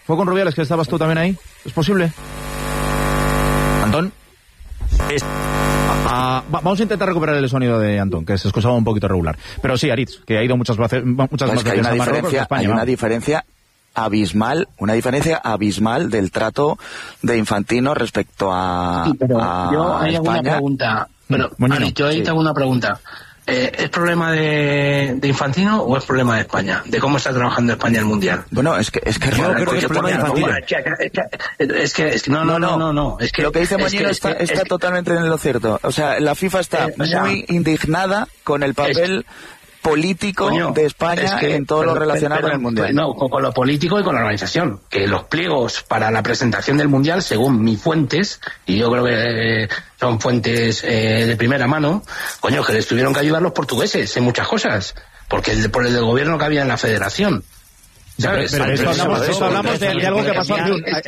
¿Fue con Rubiales, que estabas tú también ahí? ¿Es posible? ¿Antón? Vamos a intentar recuperar el sonido de Antón, que se escuchaba un poquito regular. Pero sí, Aritz, que ha ido muchas veces a Marruecos, a España. Hay una diferencia abismal del trato de Infantino respecto a sí, pero a yo hay España. alguna pregunta. Bueno, yo ahí tengo una pregunta. ¿Es problema de Infantino o es problema de España? ¿De cómo está trabajando España el Mundial? Bueno, es que yo creo que es problema de Infantino. No. Es que lo que dice Moñino está totalmente en lo cierto. O sea, la FIFA está muy indignada con el papel político de España en todo lo relacionado con el Mundial. No, con lo político y con la organización. Que los pliegos para la presentación del Mundial, según mis fuentes, y yo creo que son fuentes de primera mano, que les tuvieron que ayudar los portugueses en muchas cosas, porque por el del gobierno que había en la federación. ¿Sabes? Pero hablamos de algo que pasó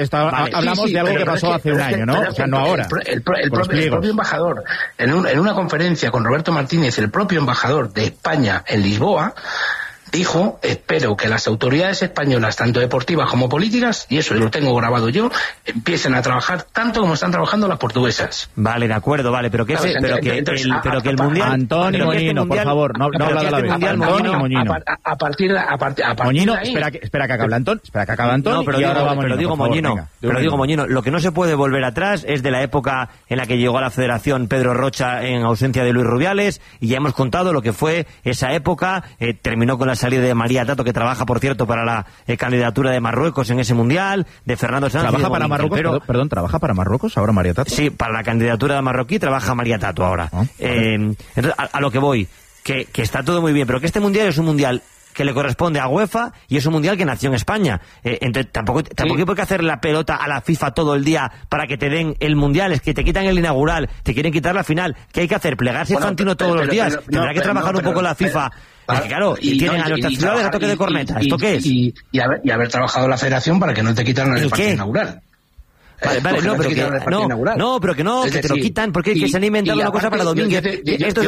hace un año, ¿no? O sea, no ahora. El propio embajador, en una conferencia con Roberto Martínez, el propio embajador de España en Lisboa, dijo: espero que las autoridades españolas, tanto deportivas como políticas, y eso lo tengo grabado yo, empiecen a trabajar tanto como están trabajando las portuguesas. Vale, de acuerdo, vale, pero que el Mundial... Antonio Moñino, por favor, no habla de la vez. Antonio Moñino. A partir Moñino, de ahí... espera que acabe Antón, No, pero digo Moñino, lo que no se puede volver atrás es de la época en la que llegó a la Federación Pedro Rocha en ausencia de Luis Rubiales, y ya hemos contado lo que fue esa época. Terminó con la salida de María Tato, que trabaja, por cierto, para la candidatura de Marruecos en ese Mundial, de Fernando Sanz. ¿Trabaja para Marruecos? ¿Trabaja para Marruecos ahora María Tato? Sí, para la candidatura de marroquí trabaja María Tato ahora. Entonces, a lo que voy, que está todo muy bien, pero que este Mundial es un Mundial que le corresponde a UEFA y es un Mundial que nació en España. Entonces, tampoco hay por qué hacer la pelota a la FIFA todo el día para que te den el Mundial. Es que te quitan el inaugural, te quieren quitar la final. ¿Qué hay que hacer? ¿Plegarse Infantino todos los días? Tendrá que trabajar un poco la FIFA. Porque claro, y tienen a nuestras ciudades a toque de corneta. ¿Esto qué es? Y haber trabajado la federación para que no te quitaran el partido inaugural. Vale, pero que te lo quitan, porque se han inventado una cosa para Domínguez. Esto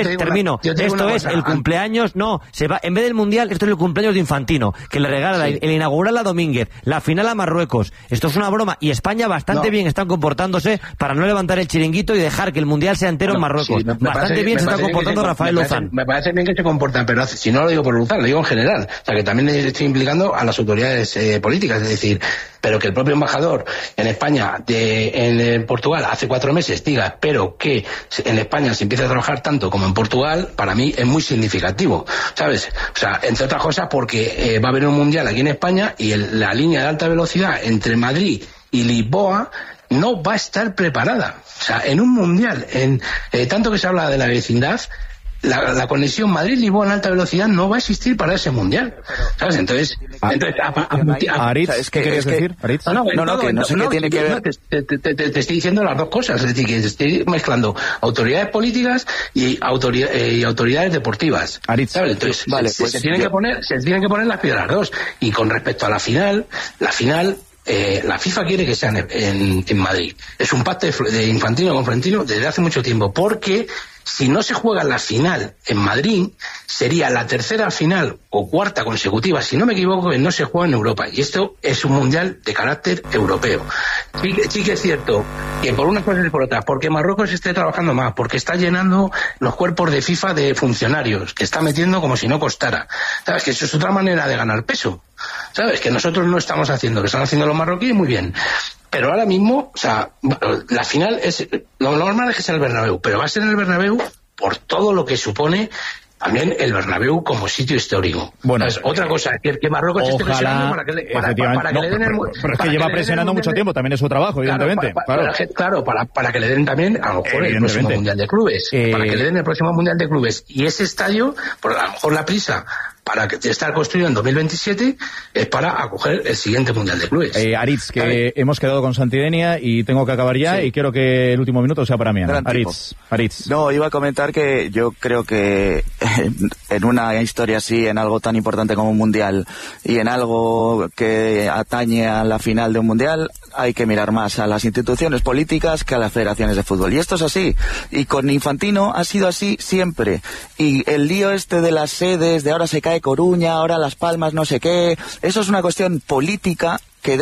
es el cumpleaños, en vez del Mundial, esto es el cumpleaños de Infantino, que le regala el inaugural a Domínguez, la final a Marruecos. Esto es una broma, y España bastante bien están comportándose para no levantar el chiringuito y dejar que el Mundial sea entero en Marruecos. Bastante bien se está comportando Rafael Luzán. Me parece bien que se comportan, pero si no lo digo por Luzán, lo digo en general. O sea, que también estoy implicando a las autoridades políticas, es decir, pero que el propio embajador en España, en Portugal, hace 4 meses diga: espero que en España se empiece a trabajar tanto como en Portugal, para mí es muy significativo, ¿sabes? O sea, entre otras cosas porque va a haber un Mundial aquí en España y la línea de alta velocidad entre Madrid y Lisboa no va a estar preparada. O sea, en un Mundial, tanto que se habla de la vecindad, la conexión Madrid-Lisboa en alta velocidad no va a existir para ese Mundial, ¿sabes? Entonces Aritz, ¿qué querías decir? Aritz? No sé qué tiene que ver. Te estoy diciendo las dos cosas, es decir, que te estoy mezclando autoridades políticas y autoridades deportivas. Aritz, ¿sabes? Entonces, se tienen que poner las piedras las dos. Y con respecto a la final, la FIFA quiere que sea en Madrid. Es un pacto de Infantino con Florentino desde hace mucho tiempo, porque si no se juega la final en Madrid, sería la tercera final o cuarta consecutiva, si no me equivoco, que no se juega en Europa. Y esto es un Mundial de carácter europeo. Sí que es cierto que por unas cosas y por otras, porque Marruecos esté trabajando más, porque está llenando los cuerpos de FIFA de funcionarios, que está metiendo como si no costara. ¿Sabes? Que eso es otra manera de ganar peso. ¿Sabes? Que nosotros no estamos haciendo, que están haciendo los marroquíes muy bien. Pero ahora mismo, o sea, la final es... Lo normal es que sea el Bernabéu, pero va a ser en el Bernabéu por todo lo que supone también el Bernabéu como sitio histórico. Bueno, otra cosa, que Marruecos esté presionando para que le den el... Pero es que lleva presionando mucho tiempo, también es su trabajo, evidentemente. Para que le den también, a lo mejor, el próximo Mundial de Clubes. Para que le den el próximo Mundial de Clubes. Y ese estadio, por a lo mejor la prisa para estar construido en 2027 es para acoger el siguiente Mundial de Clubes. Aritz, que hemos quedado con Santidenia y tengo que acabar ya, y quiero que el último minuto sea para mí. Aritz. No, iba a comentar que yo creo que en una historia así, en algo tan importante como un Mundial y en algo que atañe a la final de un Mundial, hay que mirar más a las instituciones políticas que a las federaciones de fútbol. Y esto es así. Y con Infantino ha sido así siempre. Y el lío de las sedes, de ahora se cae Coruña, ahora Las Palmas, no sé qué, eso es una cuestión política